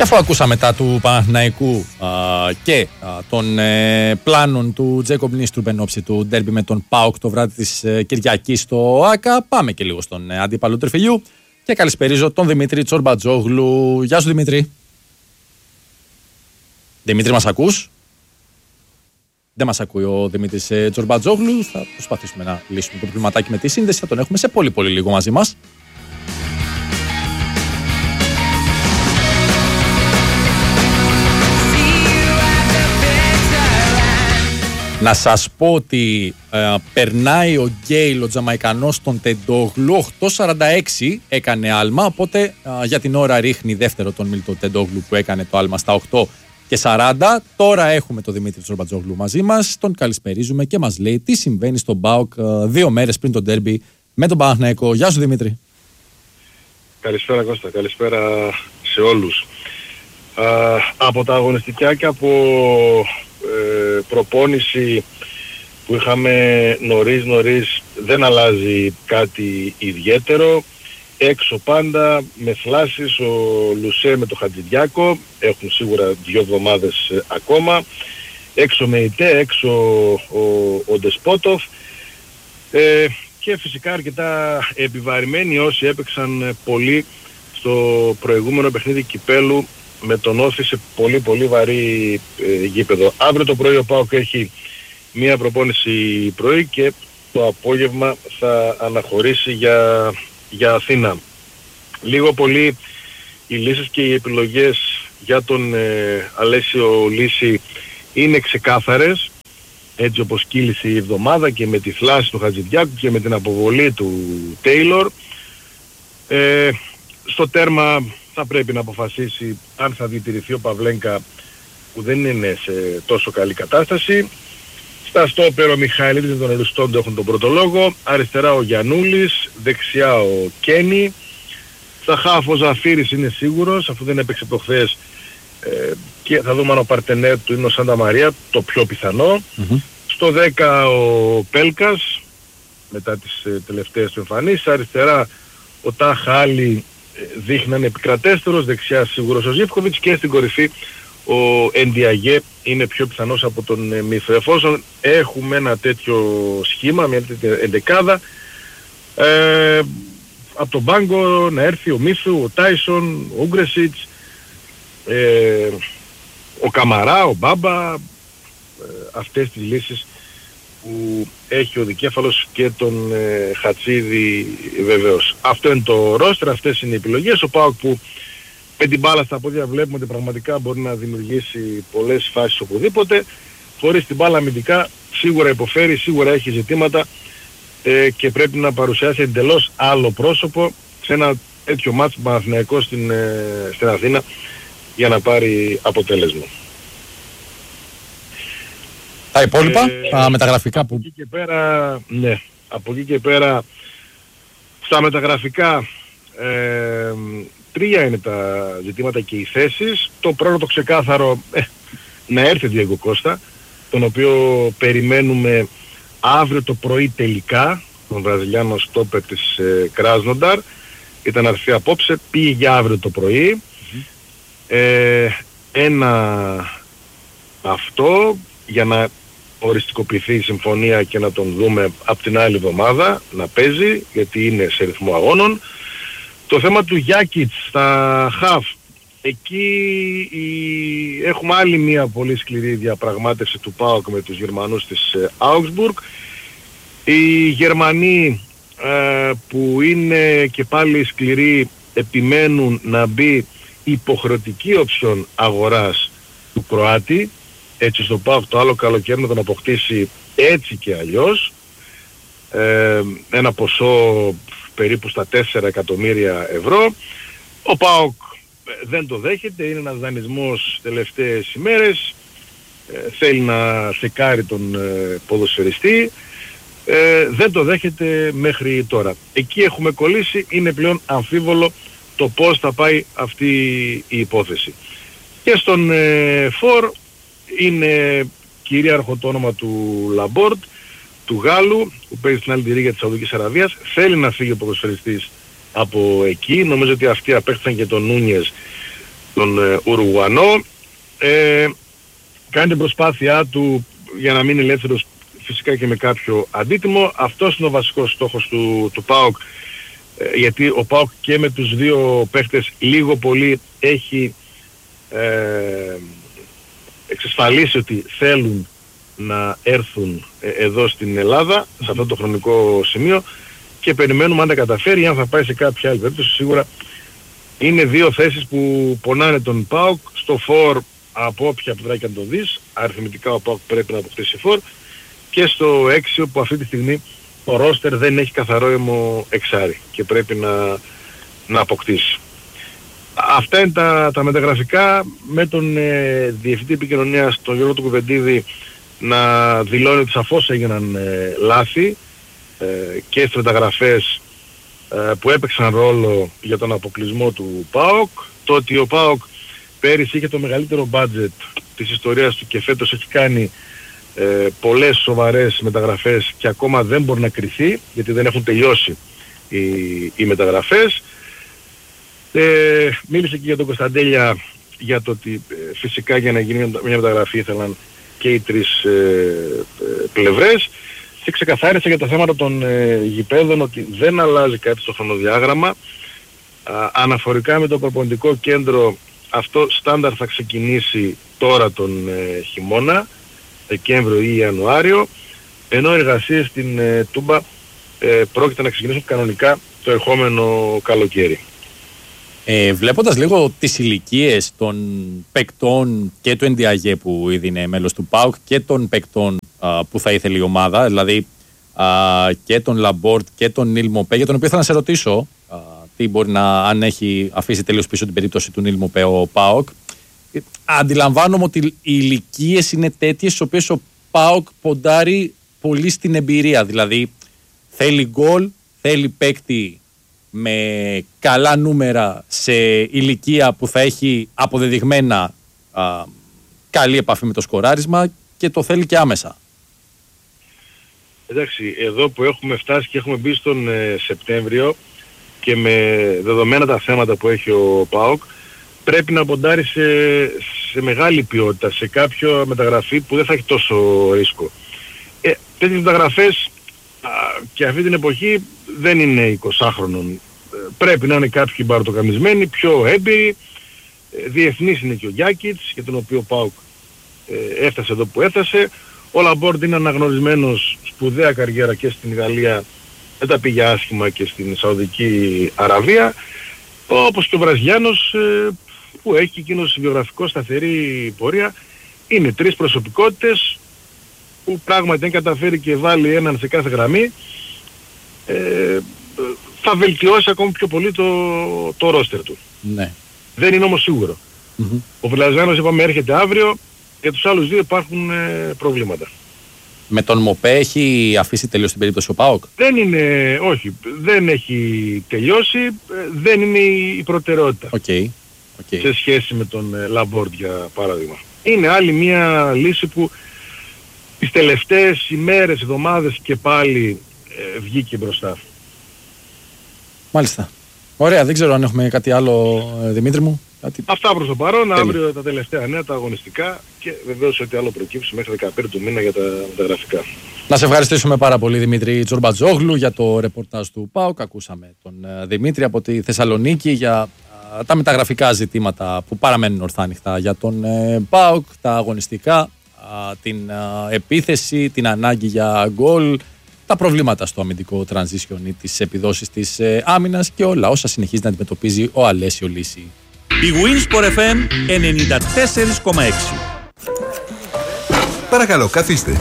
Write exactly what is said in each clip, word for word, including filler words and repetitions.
Και αφού ακούσαμε τα του Παναθηναϊκού α, και α, των ε, πλάνων του Τζέικομπ Νίστρουπ εν ώψη του ντέρμπι με τον ΠΑΟΚ το βράδυ της ε, Κυριακής στο ΆΚΑ, πάμε και λίγο στον ε, αντίπαλο τριφυλιού και καλησπερίζω τον Δημήτρη Τσορμπατζόγλου. Γεια σου Δημήτρη. Δημήτρη, μας ακούς? Δεν μας ακούει ο Δημήτρης ε, Τσορμπατζόγλου. Θα προσπαθήσουμε να λύσουμε το προβληματάκι με τη σύνδεση. Θα τον έχουμε σε πολύ πολύ λίγο μαζί μας. Να σας πω ότι ε, περνάει ο Γκέιλ, ο Τζαμαϊκανός, τον Τεντόγλου. οκτώ σαράντα έξι έκανε άλμα, οπότε ε, για την ώρα ρίχνει δεύτερο τον Μίλτο Τεντόγλου που έκανε το άλμα στα οκτώ και σαράντα. Τώρα έχουμε τον Δημήτρη Τσορμπατζόγλου μαζί μας, τον καλησπερίζουμε και μας λέει τι συμβαίνει στον ΠΑΟΚ ε, δύο μέρες πριν τον ντέρμπι με τον Παναθηναϊκό. Γεια σου Δημήτρη. Καλησπέρα Κώστα, καλησπέρα σε όλους. Α, από τα αγωνιστικά και από ε, προπόνηση που είχαμε νωρίς νωρίς δεν αλλάζει κάτι ιδιαίτερο. Έξω πάντα με φλάσεις ο Λουσέ με το Χατζηδιάκο, έχουν σίγουρα δύο εβδομάδες ε, ακόμα. Έξω με ΙΤΕ, έξω ο, ο Ντεσπότοφ ε, και φυσικά αρκετά επιβαρημένοι όσοι έπαιξαν πολύ στο προηγούμενο παιχνίδι κυπέλου με τον Όφη σε πολύ πολύ βαρύ ε, γήπεδο. Αύριο το πρωί ο ΠΑΟΚ έχει μία προπόνηση πρωί και το απόγευμα θα αναχωρήσει για, για Αθήνα. Λίγο πολύ οι λύσεις και οι επιλογές για τον ε, Αλέσιο Λύση είναι ξεκάθαρες, έτσι όπως κύλησε η εβδομάδα και με τη φλάση του Χατζηδιάκου και με την αποβολή του Τέιλορ. Ε, στο τέρμα θα πρέπει να αποφασίσει αν θα διατηρηθεί ο Παυλένκα που δεν είναι σε τόσο καλή κατάσταση. Στα στόπερ ο Μιχαηλίδης με τον Ελουστόντο έχουν τον πρώτο λόγο. Αριστερά ο Γιαννούλης, δεξιά ο Κένι. Στα χάφ ο Ζαφύρης είναι σίγουρος αφού δεν έπαιξε προχθές ε, και θα δούμε αν ο Παρτενέρ του είναι ο Σάντα Μαρία, το πιο πιθανό. Mm-hmm. Στο δέκα ο Πέλκας μετά τις ε, τελευταίες του εμφανίσεις. Αριστερά ο Τάχα Άλλη δείχνει να είναι επικρατέστερος, δεξιά σίγουρος ο Ζίβκοβιτς και στην κορυφή ο Εντιαγέ είναι πιο πιθανός από τον Μίθο. Εφόσον έχουμε ένα τέτοιο σχήμα, μια τέτοια εντεκάδα, ε, από τον πάγκο να έρθει ο Μίθου, ο Τάισον, ο Ούγκρεσιτς, ε, ο Καμαρά, ο Μπάμπα, ε, αυτές τις λύσεις που έχει ο δικέφαλος και τον ε, Χατσίδη βεβαίως. Αυτό είναι το ρόστερ, αυτές είναι οι επιλογές. Ο ΠΑΟΚ που με την μπάλα στα πόδια βλέπουμε ότι πραγματικά μπορεί να δημιουργήσει πολλές φάσεις οπουδήποτε. Χωρίς την μπάλα αμυντικά σίγουρα υποφέρει, σίγουρα έχει ζητήματα ε, και πρέπει να παρουσιάσει εντελώς άλλο πρόσωπο σε ένα τέτοιο μάτς Παναθηναϊκό στην, ε, στην Αθήνα για να πάρει αποτέλεσμα. Τα υπόλοιπα, ε, τα μεταγραφικά που... Από εκεί και πέρα, ναι, από εκεί και πέρα στα μεταγραφικά ε, τρία είναι τα ζητήματα και οι θέσεις. Το πρώτο το ξεκάθαρο, ε, να έρθει ο Διέγκο Κώστα, τον οποίο περιμένουμε αύριο το πρωί τελικά, τον Βραζιλιάνο στόπερ της ε, Κράσνονταρ. Ήταν να έρθει απόψε, πήγε για αύριο το πρωί. Mm-hmm. Ε, ένα αυτό για να οριστικοποιηθεί η συμφωνία και να τον δούμε από την άλλη εβδομάδα να παίζει, γιατί είναι σε ρυθμό αγώνων. Το θέμα του Γιάκιτς στα χαφ, εκεί η... έχουμε άλλη μια πολύ σκληρή διαπραγμάτευση του ΠΑΟΚ με τους Γερμανούς της Augsburg. Οι Γερμανοί ε, που είναι και πάλι σκληροί επιμένουν να μπει υποχρεωτική οψιόν αγοράς του Κροάτη, έτσι στο ΠΑΟΚ το άλλο καλοκαίρι να τον αποκτήσει έτσι και αλλιώς, ε, ένα ποσό περίπου στα τέσσερα εκατομμύρια ευρώ. Ο ΠΑΟΚ δεν το δέχεται, είναι ένας δανεισμός τελευταίες ημέρες, ε, θέλει να σεκάρει τον ε, ποδοσφαιριστή, ε, δεν το δέχεται μέχρι τώρα. Εκεί έχουμε κολλήσει, είναι πλέον αμφίβολο το πώς θα πάει αυτή η υπόθεση. Και στον ε, Φορ είναι κυρίαρχο το όνομα του Λαμπόρτ, του Γάλλου, που παίζει στην άλλη τη Ρίγα της Σαουδικής Αραβίας. Θέλει να φύγει ο ποδοσφαιριστής από εκεί. Νομίζω ότι αυτοί απέκτησαν και τον Νούνιες τον ε, Ουρουγουανό. Ε, κάνει την προσπάθειά του για να μείνει ελεύθερος, φυσικά και με κάποιο αντίτιμο. Αυτός είναι ο βασικός στόχος του, του ΠΑΟΚ, ε, γιατί ο ΠΑΟΚ και με τους δύο παίχτες λίγο πολύ έχει ε, εξασφαλίσει ότι θέλουν να έρθουν ε, εδώ στην Ελλάδα, σε αυτό το χρονικό σημείο, και περιμένουμε αν τα καταφέρει, αν θα πάει σε κάποια άλλη περίπτωση. Σίγουρα είναι δύο θέσεις που πονάνε τον ΠΑΟΚ. Στο φορ, από όποια πλευρά και αν το δεις, αριθμητικά ο ΠΑΟΚ πρέπει να αποκτήσει φορ, και στο έξι, όπου αυτή τη στιγμή ο ρόστερ δεν έχει καθαρό αίμο εξάρι και πρέπει να, να αποκτήσει. Αυτά είναι τα, τα μεταγραφικά, με τον ε, Διευθυντή Επικοινωνίας, τον Γιώργο του Κουβεντίδη, να δηλώνει ότι σαφώς έγιναν ε, λάθη ε, και στις μεταγραφές ε, που έπαιξαν ρόλο για τον αποκλεισμό του ΠΑΟΚ. Το ότι ο ΠΑΟΚ πέρυσι είχε το μεγαλύτερο budget της ιστορίας του και φέτος έχει κάνει ε, πολλές σοβαρές μεταγραφές και ακόμα δεν μπορεί να κρυθεί, γιατί δεν έχουν τελειώσει οι, οι μεταγραφές. Ε, μίλησε και για τον Κωνσταντέλια για το ότι ε, φυσικά για να γίνει μια μεταγραφή ήθελαν και οι τρεις ε, ε, πλευρές, και ξεκαθάρισε για τα θέματα των ε, γηπέδων ότι δεν αλλάζει κάτι στο χρονοδιάγραμμα. Α, αναφορικά με το προπονητικό κέντρο, αυτό στάνταρ θα ξεκινήσει τώρα τον ε, χειμώνα, Δεκέμβριο ή Ιανουάριο, ενώ εργασίες στην ε, Τούμπα ε, πρόκειται να ξεκινήσουν κανονικά το ερχόμενο καλοκαίρι. Ε, βλέποντας λίγο τις ηλικίες των παικτών και του Ενδιαγέ που ήδη είναι μέλος του ΠΑΟΚ και των παικτών α, που θα ήθελε η ομάδα, δηλαδή α, και τον Λαμπόρτ και τον Νίλ Μοπέ, για τον οποίο ήθελα να σε ρωτήσω α, τι μπορεί να, αν έχει αφήσει τελείως πίσω την περίπτωση του Νίλ Μοπέ ο ΠΑΟΚ. Ε, αντιλαμβάνομαι ότι οι ηλικίες είναι τέτοιες στις οποίες ο ΠΑΟΚ ποντάρει πολύ στην εμπειρία, δηλαδή θέλει γκολ, θέλει παίκτη με καλά νούμερα σε ηλικία που θα έχει αποδεδειγμένα α, καλή επαφή με το σκοράρισμα, και το θέλει και άμεσα. Εντάξει, εδώ που έχουμε φτάσει και έχουμε μπει στον ε, Σεπτέμβριο και με δεδομένα τα θέματα που έχει ο ΠΑΟΚ, πρέπει να ποντάρει σε, σε μεγάλη ποιότητα, σε κάποιο μεταγραφή που δεν θα έχει τόσο ρίσκο. Ε, τέτοιες μεταγραφές α, και αυτή την εποχή δεν είναι εικοσάχρονων. Πρέπει να είναι κάποιοι μπαρτοκαμισμένοι, πιο έμπειροι. Διεθνής είναι και ο Γιάκιτς, για τον οποίο ο ΠΑΟΚ ε, έφτασε εδώ που έφτασε. Ο Λαμπόρντ είναι αναγνωρισμένος, σπουδαία καριέρα και στην Γαλλία, δεν τα πήγε άσχημα και στην Σαουδική Αραβία. Όπως και ο Βραζιάνος, ε, που έχει εκείνος βιογραφικό σταθερή πορεία. Είναι τρεις προσωπικότητες που πράγματι αν καταφέρει και βάλει έναν σε κάθε γραμμή, ε, θα βελτιώσει ακόμη πιο πολύ το, το ρόστερ του. Ναι. Δεν είναι όμως σίγουρο. Mm-hmm. Ο Βλαζάνος, είπαμε, έρχεται αύριο, για τους άλλους δύο υπάρχουν ε, προβλήματα. Με τον Μοπέ έχει αφήσει τελείως την περίπτωση ο ΠΑΟΚ? Δεν είναι, όχι, δεν έχει τελειώσει, δεν είναι η προτεραιότητα. Okay. Okay. Σε σχέση με τον ε, Λαμπόρντ, για παράδειγμα. Είναι άλλη μια λύση που τις τελευταίες ημέρες, εβδομάδες και πάλι ε, βγήκε μπροστά. Μάλιστα. Ωραία, δεν ξέρω αν έχουμε κάτι άλλο, Δημήτρη μου. Κάτι... Αυτά προς το παρόν. Τέλει. Αύριο τα τελευταία νέα, τα αγωνιστικά, και βεβαίως ό,τι άλλο προκύψει μέχρι δεκαπέντε του μήνα για τα, τα γραφικά. Να σε ευχαριστήσουμε πάρα πολύ, Δημήτρη Τσορμπατζόγλου, για το ρεπορτάζ του ΠΑΟΚ. Ακούσαμε τον Δημήτρη από τη Θεσσαλονίκη για α, τα μεταγραφικά ζητήματα που παραμένουν ορθά ανοιχτά για τον ε, ΠΑΟΚ, τα αγωνιστικά, α, την α, επίθεση, την ανάγκη για γκολ, τα προβλήματα στο αμυντικό transition ή τις επιδόσεις της ε, άμυνας και όλα όσα συνεχίζει να αντιμετωπίζει ο Αλέσιο Λύση. Η Winsport εφ εμ ενενήντα τέσσερα κόμμα έξι. Παρακαλώ, καθίστε.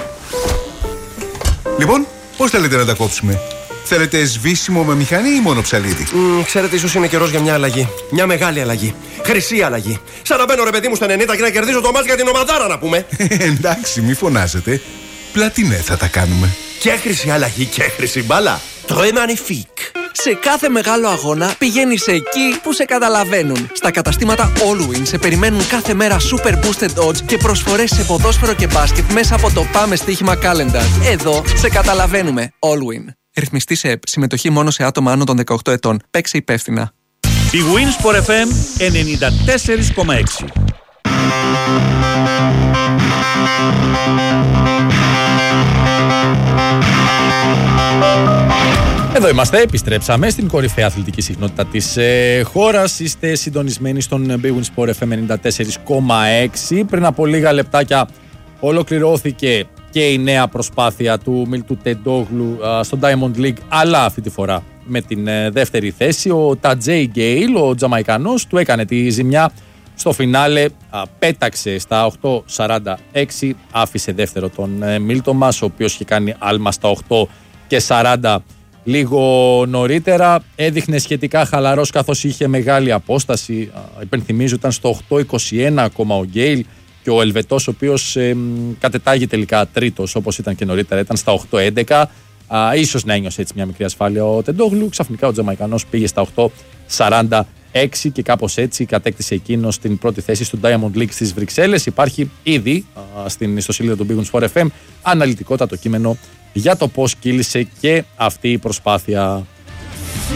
Λοιπόν, πώς θέλετε να τα κόψουμε? Θέλετε σβήσιμο με μηχανή ή μόνο ψαλίδι? Mm, ξέρετε, ίσως είναι καιρός για μια αλλαγή. Μια μεγάλη αλλαγή. Χρυσή αλλαγή. Σαν να μπαίνω, ρε παιδί μου, στα ενενήντα και να κερδίζω το μάτς για την ομαδάρα, να πούμε. Εντάξει, μη φωνάζετε. Πλατινέ θα τα κάνουμε. Και χρυσή αλλαγή και χρυσή μπάλα. Très magnifique. Σε κάθε μεγάλο αγώνα πηγαίνεις εκεί που σε καταλαβαίνουν. Στα καταστήματα Allwin σε περιμένουν κάθε μέρα super boosted odds και προσφορές σε ποδόσφαιρο και μπάσκετ μέσα από το Πάμε Στοίχημα Calendar. Εδώ σε καταλαβαίνουμε. Allwin. Ρυθμιστή σε ΕΠ. Συμμετοχή μόνο σε άτομα άνω των δεκαοκτώ ετών. Παίξε υπεύθυνα. Η Winsport εφ εμ ενενήντα τέσσερα κόμμα έξι. Εδώ είμαστε, επιστρέψαμε στην κορυφαία αθλητική συχνότητα της ε, χώρας. Είστε συντονισμένοι στον Big Win Sport εφ εμ ενενήντα τέσσερα κόμμα έξι. Πριν από λίγα λεπτάκια ολοκληρώθηκε και η νέα προσπάθεια του Μίλτου Τεντόγλου ε, στο Diamond League, αλλά αυτή τη φορά με την ε, δεύτερη θέση. Ο Τατζέι Γκέιλ, ο Τζαμαϊκανός, του έκανε τη ζημιά στο φινάλε, α, πέταξε στα οκτώ σαράντα έξι, άφησε δεύτερο τον ε, Μίλτομας, ο οποίος είχε κάνει άλμα στα οκτώ και σαράντα λίγο νωρίτερα. Έδειχνε σχετικά χαλαρός καθώς είχε μεγάλη απόσταση. Α, υπενθυμίζω ήταν στο οκτώ είκοσι ένα ακόμα ο Γκέιλ και ο Ελβετός, ο οποίος ε, κατετάγει τελικά τρίτος όπως ήταν και νωρίτερα, ήταν στα οκτώ έντεκα. Α, ίσως να ένιωσε έτσι μια μικρή ασφάλεια ο Τεντόγλου. Ξαφνικά ο Τζαμαϊκανός πήγε στα οκτώ σαράντα έξι και κάπως έτσι κατέκτησε εκείνο την πρώτη θέση στο Diamond League στις Βρυξέλλες. Υπάρχει ήδη α, στην ιστοσελίδα του Big Win Sport εφ εμ αναλυτικότατο κείμενο για το πώς κύλησε και αυτή η προσπάθεια.